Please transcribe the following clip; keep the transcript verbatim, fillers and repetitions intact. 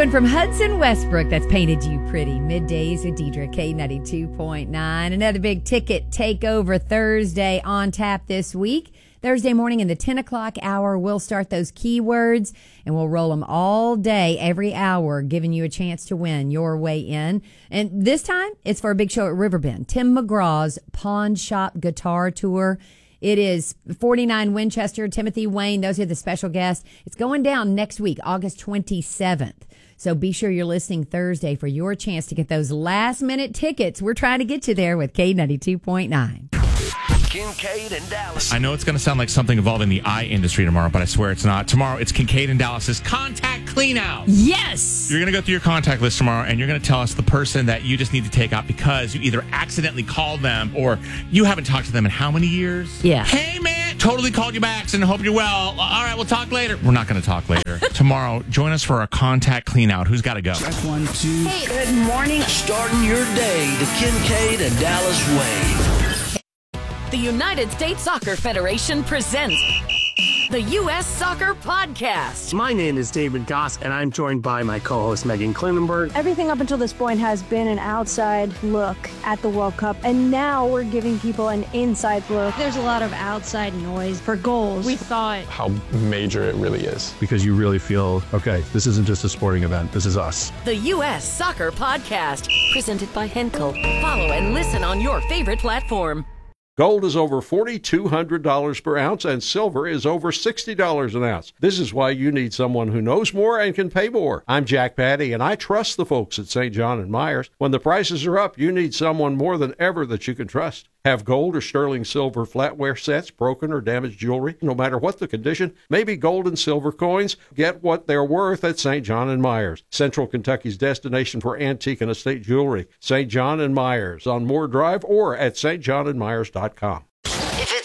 one from Hudson Westbrook. That's Painted You Pretty. Middays with Deidre, K ninety-two point nine. Another big ticket takeover Thursday on tap this week. Thursday morning in the ten o'clock hour, we'll start those keywords and we'll roll them all day, every hour, giving you a chance to win your way in. And this time, it's for a big show at Riverbend. Tim McGraw's Pawn Shop Guitar Tour. It is forty-nine Winchester, Timothy Wayne. Those are the special guests. It's going down next week, August twenty-seventh. So be sure you're listening Thursday for your chance to get those last-minute tickets. We're trying to get you there with K ninety-two point nine. Kincaid and Dallas. I know it's going to sound like something involving the eye industry tomorrow, but I swear it's not. Tomorrow, it's Kincaid and Dallas's contact clean out. Yes! You're going to go through your contact list tomorrow, and you're going to tell us the person that you just need to take out because you either accidentally called them or you haven't talked to them in how many years? Yeah. Hey, man, totally called you back and hope you're well. All right, we'll talk later. We're not going to talk later. Tomorrow, join us for our contact clean out. Who's got to go? Check one, two. Hey, good morning. Starting your day the Kincaid and Dallas way. The United States Soccer Federation presents the U S Soccer Podcast. My name is David Goss, and I'm joined by my co-host Megan Klinenberg. Everything up until this point has been an outside look at the World Cup, and now we're giving people an inside look. There's a lot of outside noise for goals. We thought how major it really is. Because you really feel, okay, this isn't just a sporting event, this is us. The U S Soccer Podcast, presented by Henkel. Follow and listen on your favorite platform. Gold is over four thousand two hundred dollars per ounce, and silver is over sixty dollars an ounce. This is why you need someone who knows more and can pay more. I'm Jack Patty, and I trust the folks at Saint John and Myers. When the prices are up, you need someone more than ever that you can trust. Have gold or sterling silver flatware sets, broken or damaged jewelry, no matter what the condition, maybe gold and silver coins, get what they're worth at Saint John and Myers, Central Kentucky's destination for antique and estate jewelry. Saint John and Myers on Moore Drive or at s t john and myers dot com.